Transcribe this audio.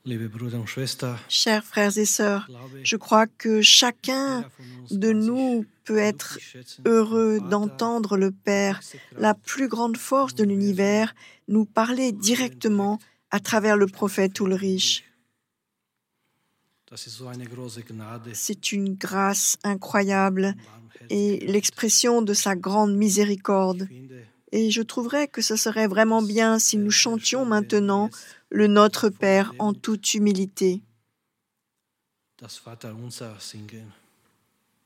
Chers frères et sœurs, je crois que chacun de nous peut être heureux d'entendre le Père, la plus grande force de l'univers, nous parler directement à travers le prophète Ulrich. C'est une grâce incroyable et l'expression de sa grande miséricorde. Et je trouverais que ce serait vraiment bien si nous chantions maintenant le Notre Père en toute humilité.